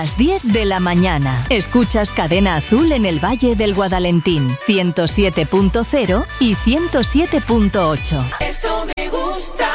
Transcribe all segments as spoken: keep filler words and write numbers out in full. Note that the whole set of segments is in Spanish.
las diez de la mañana. Escuchas Cadena Azul en el Valle del Guadalentín, ciento siete punto cero y ciento siete punto ocho. Esto me gusta.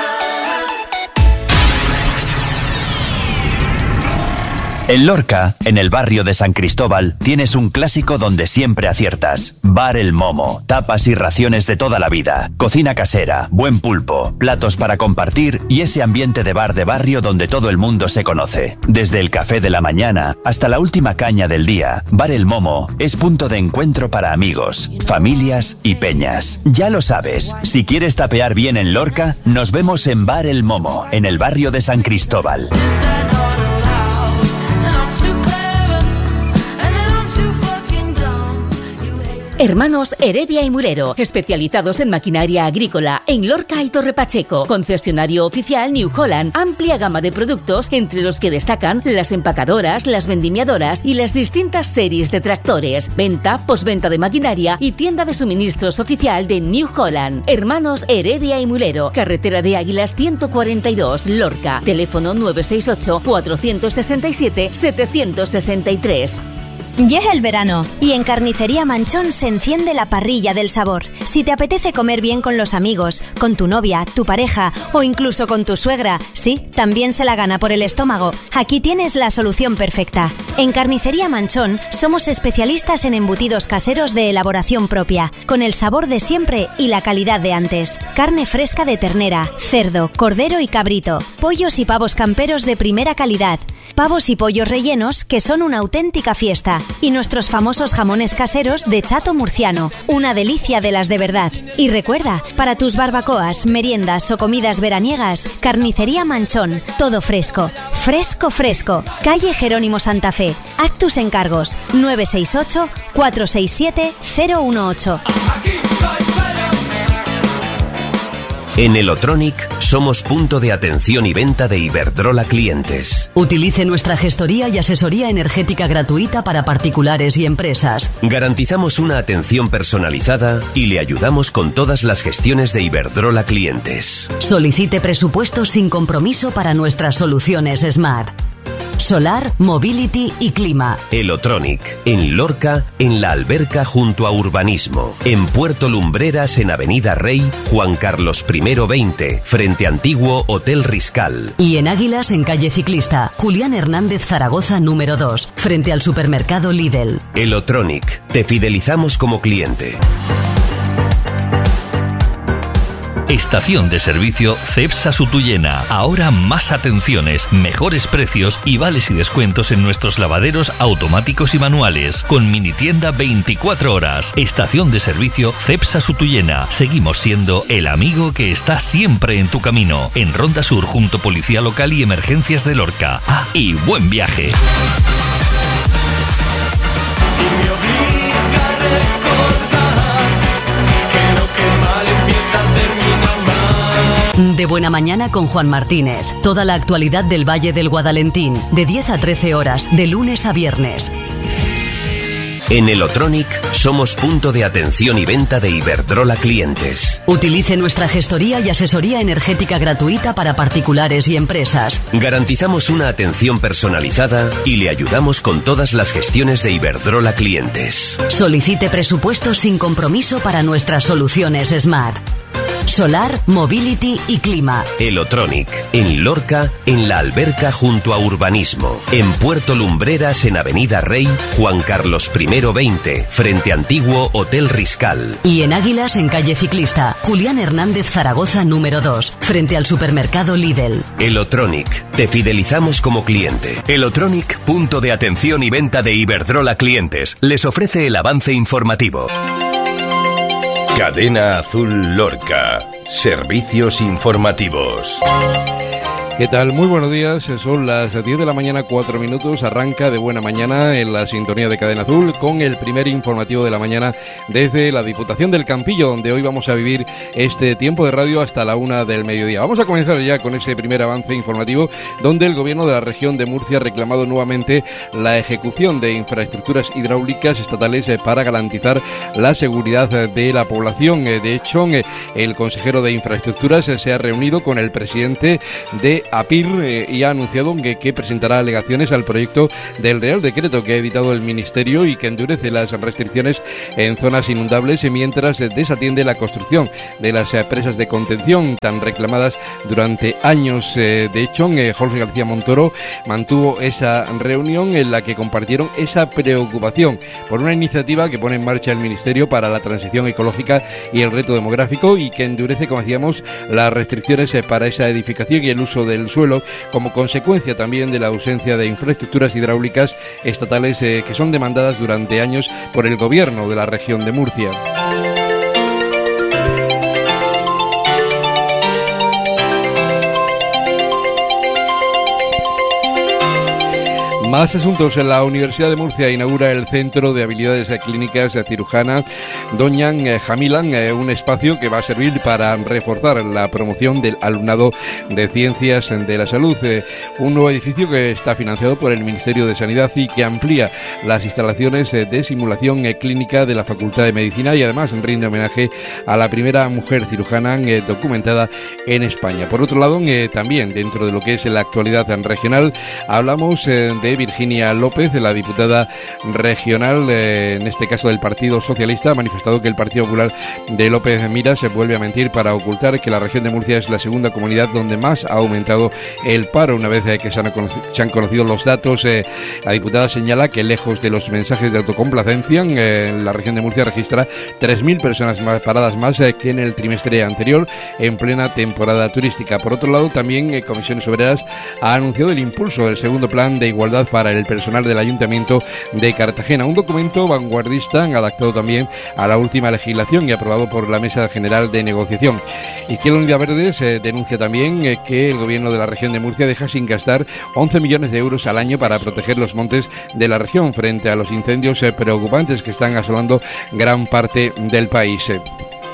En Lorca, en el barrio de San Cristóbal, tienes un clásico donde siempre aciertas. Bar El Momo, tapas y raciones de toda la vida, cocina casera, buen pulpo, platos para compartir y ese ambiente de bar de barrio donde todo el mundo se conoce. Desde el café de la mañana hasta la última caña del día, Bar El Momo es punto de encuentro para amigos, familias y peñas. Ya lo sabes, si quieres tapear bien en Lorca, nos vemos en Bar El Momo, en el barrio de San Cristóbal. Hermanos Heredia y Murero, especializados en maquinaria agrícola en Lorca y Torre Pacheco. Concesionario oficial New Holland, amplia gama de productos entre los que destacan las empacadoras, las vendimiadoras y las distintas series de tractores. Venta, posventa de maquinaria y tienda de suministros oficial de New Holland. Hermanos Heredia y Murero, carretera de Águilas ciento cuarenta y dos, Lorca. Teléfono nueve seis ocho, cuatro seis siete, siete seis tres. Llega el verano y en Carnicería Manchón se enciende la parrilla del sabor. Si te apetece comer bien con los amigos, con tu novia, tu pareja o incluso con tu suegra, sí, también se la gana por el estómago, aquí tienes la solución perfecta. En Carnicería Manchón somos especialistas en embutidos caseros de elaboración propia, con el sabor de siempre y la calidad de antes. Carne fresca de ternera, cerdo, cordero y cabrito, pollos y pavos camperos de primera calidad, pavos y pollos rellenos que son una auténtica fiesta, y nuestros famosos jamones caseros de chato murciano, una delicia de las de verdad. Y recuerda, para tus barbacoas, meriendas o comidas veraniegas, Carnicería Manchón, todo fresco, fresco fresco, calle Jerónimo Santa Fe. Haz tus encargos nueve seis ocho, cuatro seis siete, cero uno ocho. En Elotronic somos punto de atención y venta de Iberdrola clientes. Utilice nuestra gestoría y asesoría energética gratuita para particulares y empresas. Garantizamos una atención personalizada y le ayudamos con todas las gestiones de Iberdrola clientes. Solicite presupuestos sin compromiso para nuestras soluciones Smart. Solar, Mobility y Clima. Elotronic, en Lorca, en La Alberca junto a Urbanismo. En Puerto Lumbreras, en Avenida Rey, Juan Carlos primero veinte, frente Antiguo Hotel Riscal. Y en Águilas, en calle Ciclista, Julián Hernández Zaragoza número dos, frente al supermercado Lidl. Elotronic, te fidelizamos como cliente. Estación de servicio Cepsa Sutuyena. Ahora más atenciones, mejores precios y vales y descuentos en nuestros lavaderos automáticos y manuales. Con mini tienda veinticuatro horas. Estación de servicio Cepsa Sutuyena. Seguimos siendo el amigo que está siempre en tu camino. En Ronda Sur junto Policía Local y Emergencias de Lorca. Ah, y buen viaje. De Buena Mañana con Juan Martínez. Toda la actualidad del Valle del Guadalentín. De diez a trece horas, de lunes a viernes. En Elotronic somos punto de atención y venta de Iberdrola clientes. Utilice nuestra gestoría y asesoría energética gratuita para particulares y empresas. Garantizamos una atención personalizada y le ayudamos con todas las gestiones de Iberdrola clientes. Solicite presupuestos sin compromiso para nuestras soluciones Smart. Solar, Mobility y Clima. Elotronic, en Lorca, en La Alberca junto a Urbanismo. En Puerto Lumbreras, en Avenida Rey, Juan Carlos primero veinte, frente Antiguo Hotel Riscal. Y en Águilas, en calle Ciclista, Julián Hernández Zaragoza número dos, frente al supermercado Lidl. Elotronic, te fidelizamos como cliente. Elotronic, punto de atención y venta de Iberdrola clientes, les ofrece el avance informativo. Cadena Azul Lorca. Servicios informativos. ¿Qué tal? Muy buenos días, son las diez de la mañana, cuatro minutos, arranca de Buena Mañana en la sintonía de Cadena Azul con el primer informativo de la mañana desde la Diputación del Campillo, donde hoy vamos a vivir este tiempo de radio hasta la una del mediodía. Vamos a comenzar ya con ese primer avance informativo, donde el Gobierno de la región de Murcia ha reclamado nuevamente la ejecución de infraestructuras hidráulicas estatales para garantizar la seguridad de la población. De hecho, el consejero de Infraestructuras se ha reunido con el presidente de APIR eh, y ha anunciado que, que presentará alegaciones al proyecto del Real Decreto que ha editado el Ministerio y que endurece las restricciones en zonas inundables mientras desatiende la construcción de las eh, presas de contención tan reclamadas durante años. Eh, de hecho, eh, Jorge García Montoro mantuvo esa reunión en la que compartieron esa preocupación por una iniciativa que pone en marcha el Ministerio para la transición ecológica y el reto demográfico y que endurece, como decíamos, las restricciones eh, para esa edificación y el uso del suelo como consecuencia también de la ausencia de infraestructuras hidráulicas estatales eh, que son demandadas durante años por el gobierno de la región de Murcia. Más asuntos. La Universidad de Murcia inaugura el Centro de Habilidades Clínicas Cirujana Doña Jamilan, un espacio que va a servir para reforzar la promoción del alumnado de Ciencias de la Salud. Un nuevo edificio que está financiado por el Ministerio de Sanidad y que amplía las instalaciones de simulación clínica de la Facultad de Medicina y además rinde homenaje a la primera mujer cirujana documentada en España. Por otro lado, también dentro de lo que es la actualidad regional, hablamos de Virginia López, la diputada regional, eh, en este caso del Partido Socialista, ha manifestado que el Partido Popular de López Mira se vuelve a mentir para ocultar que la región de Murcia es la segunda comunidad donde más ha aumentado el paro. Una vez eh, que se han, se han conocido los datos, eh, la diputada señala que lejos de los mensajes de autocomplacencia, eh, la región de Murcia registra tres mil personas más paradas más eh, que en el trimestre anterior en plena temporada turística. Por otro lado, también eh, Comisiones Obreras ha anunciado el impulso del segundo plan de igualdad para el personal del Ayuntamiento de Cartagena, un documento vanguardista adaptado también a la última legislación y aprobado por la Mesa General de Negociación. Izquierda Unida Verdes eh, denuncia también eh, que el gobierno de la región de Murcia deja sin gastar once millones de euros al año para proteger los montes de la región frente a los incendios eh, preocupantes que están asolando gran parte del país. Eh.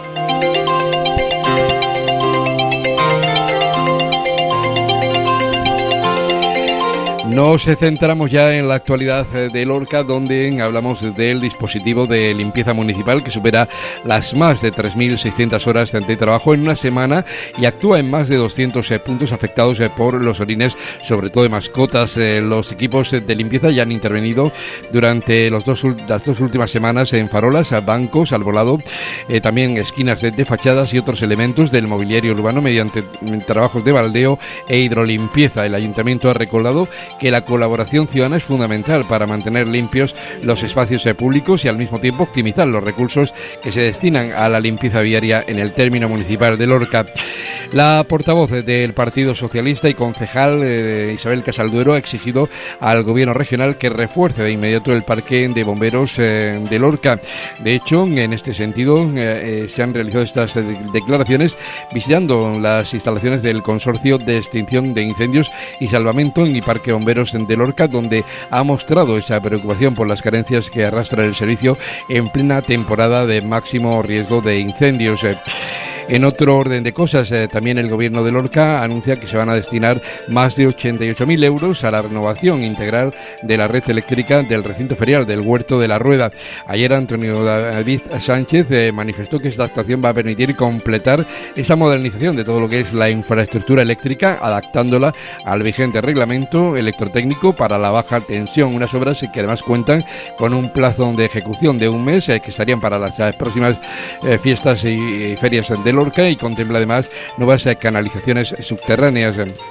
Nos centramos ya en la actualidad de Lorca, donde hablamos del dispositivo de limpieza municipal que supera las más de tres mil seiscientas horas de trabajo en una semana y actúa en más de doscientos puntos afectados por los orines, sobre todo de mascotas. Los equipos de limpieza ya han intervenido durante los dos, las dos últimas semanas en farolas, bancos, albolado, eh, también esquinas de, de fachadas y otros elementos del mobiliario urbano mediante trabajos de baldeo e hidrolimpieza. El ayuntamiento ha recordado que la colaboración ciudadana es fundamental para mantener limpios los espacios públicos y al mismo tiempo optimizar los recursos que se destinan a la limpieza viaria en el término municipal de Lorca. La portavoz del Partido Socialista y concejal eh, Isabel Casalduero ha exigido al gobierno regional que refuerce de inmediato el parque de bomberos eh, de Lorca. De hecho, en este sentido eh, eh, se han realizado estas de- declaraciones visitando las instalaciones del Consorcio de Extinción de Incendios y Salvamento en el Parque Bomberos de Lorca, donde ha mostrado esa preocupación por las carencias que arrastra el servicio en plena temporada de máximo riesgo de incendios. En otro orden de cosas, eh, también el gobierno de Lorca anuncia que se van a destinar más de ochenta y ocho mil euros a la renovación integral de la red eléctrica del recinto ferial del Huerto de la Rueda. Ayer Antonio David Sánchez eh, manifestó que esta actuación va a permitir completar esa modernización de todo lo que es la infraestructura eléctrica, adaptándola al vigente reglamento electrotécnico para la baja tensión. Unas obras que además cuentan con un plazo de ejecución de un mes eh, que estarían para las eh, próximas eh, fiestas y, y ferias de Lorca y contempla además nuevas eh, canalizaciones subterráneas.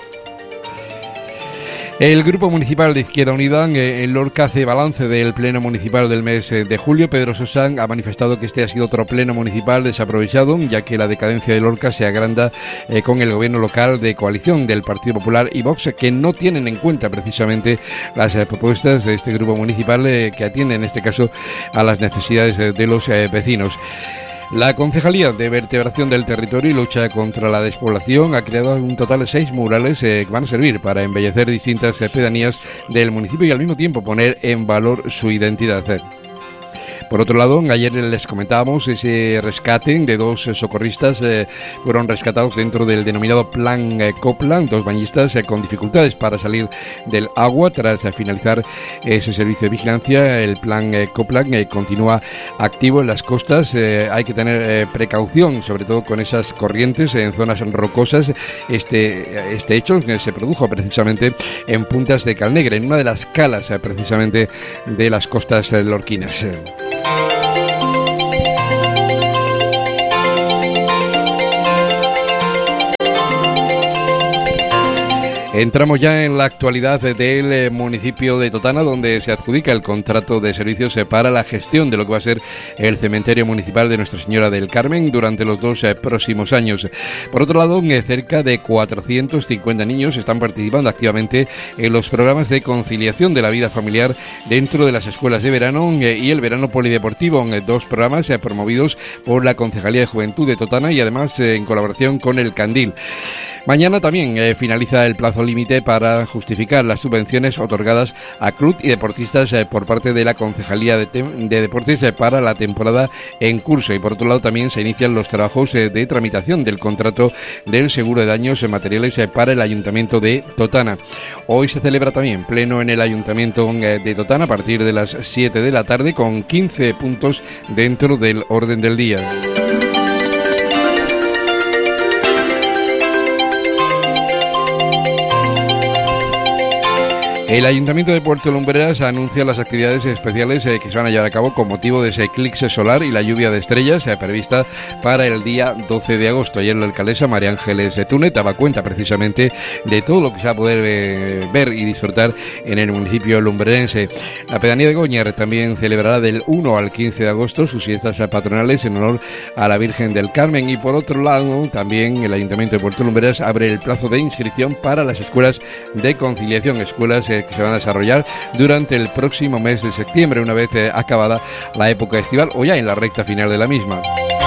El Grupo Municipal de Izquierda Unida eh, en Lorca hace balance del Pleno Municipal del mes eh, de julio. Pedro Sosa ha manifestado que este ha sido otro Pleno Municipal desaprovechado, ya que la decadencia de Lorca se agranda eh, con el gobierno local de coalición del Partido Popular y Vox, que no tienen en cuenta precisamente las eh, propuestas de este Grupo Municipal eh, que atiende en este caso a las necesidades eh, de los eh, vecinos. La Concejalía de Vertebración del Territorio y Lucha contra la Despoblación ha creado un total de seis murales eh, que van a servir para embellecer distintas eh, pedanías del municipio y al mismo tiempo poner en valor su identidad. Por otro lado, ayer les comentábamos ese rescate de dos socorristas, eh, fueron rescatados dentro del denominado Plan eh, Copland, dos bañistas eh, con dificultades para salir del agua tras eh, finalizar ese servicio de vigilancia. El Plan eh, Copland eh, continúa activo en las costas, eh, hay que tener eh, precaución, sobre todo con esas corrientes en zonas rocosas. Este, este hecho eh, se produjo precisamente en Puntas de Calnegra, en una de las calas eh, precisamente de las costas eh, lorquinas. Entramos ya en la actualidad del municipio de Totana, donde se adjudica el contrato de servicios para la gestión de lo que va a ser el cementerio municipal de Nuestra Señora del Carmen durante los dos próximos años. Por otro lado, cerca de cuatrocientos cincuenta niños están participando activamente en los programas de conciliación de la vida familiar dentro de las escuelas de verano y el verano polideportivo, dos programas promovidos por la Concejalía de Juventud de Totana y además en colaboración con el Candil. Mañana también eh, finaliza el plazo límite para justificar las subvenciones otorgadas a club y deportistas eh, por parte de la Concejalía de, de Deportes eh, para la temporada en curso. Y por otro lado también se inician los trabajos eh, de tramitación del contrato del seguro de daños eh, materiales eh, para el Ayuntamiento de Totana. Hoy se celebra también pleno en el Ayuntamiento eh, de Totana a partir de las siete de la tarde con quince puntos dentro del orden del día. El Ayuntamiento de Puerto Lumbreras anuncia las actividades especiales eh, que se van a llevar a cabo con motivo de ese eclipse solar y la lluvia de estrellas eh, prevista para el día doce de agosto. Ayer la alcaldesa María Ángeles Túnez daba cuenta precisamente de todo lo que se va a poder eh, ver y disfrutar en el municipio lumbrerense. La pedanía de Góñar también celebrará del uno al quince de agosto sus fiestas patronales en honor a la Virgen del Carmen. Y por otro lado, también el Ayuntamiento de Puerto Lumbreras abre el plazo de inscripción para las escuelas de conciliación, escuelas eh, que se van a desarrollar durante el próximo mes de septiembre, una vez eh, acabada la época estival o ya en la recta final de la misma.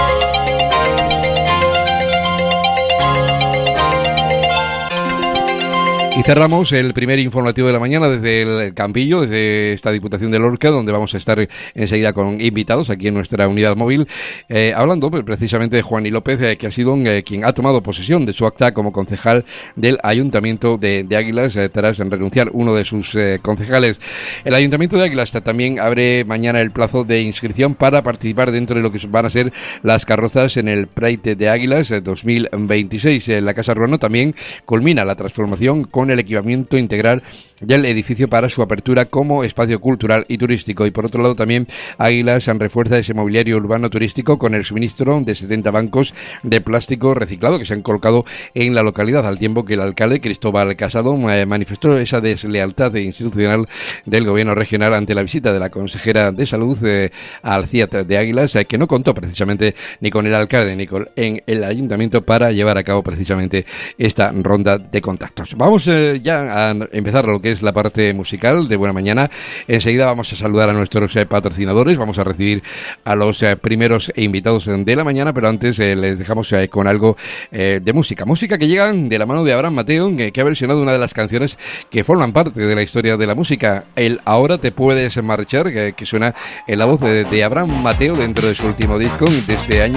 Y cerramos el primer informativo de la mañana desde el Campillo, desde esta Diputación de Lorca, donde vamos a estar enseguida con invitados aquí en nuestra unidad móvil, eh, hablando precisamente de Juani López, eh, que ha sido eh, quien ha tomado posesión de su acta como concejal del Ayuntamiento de, de Águilas, eh, tras renunciar uno de sus eh, concejales. El Ayuntamiento de Águilas también abre mañana el plazo de inscripción para participar dentro de lo que van a ser las carrozas en el Pride de Águilas eh, dos mil veintiséis. Eh, la Casa Ruano también culmina la transformación con el equipamiento integral del edificio para su apertura como espacio cultural y turístico. Y por otro lado también Águilas refuerza ese mobiliario urbano turístico con el suministro de setenta bancos de plástico reciclado que se han colocado en la localidad, al tiempo que el alcalde Cristóbal Casado eh, manifestó esa deslealtad institucional del gobierno regional ante la visita de la consejera de salud eh, al C I A T de Águilas, eh, que no contó precisamente ni con el alcalde ni con en el ayuntamiento para llevar a cabo precisamente esta ronda de contactos. Vamos eh, ya a empezar lo que es la parte musical de Buena Mañana. Enseguida vamos a saludar a nuestros eh, patrocinadores, vamos a recibir a los eh, primeros invitados de la mañana, pero antes eh, les dejamos eh, con algo eh, de música. Música que llegan de la mano de Abraham Mateo, que, que ha versionado una de las canciones que forman parte de la historia de la música, el Ahora te puedes marchar, que, que suena en la voz de, de Abraham Mateo dentro de su último disco de este año.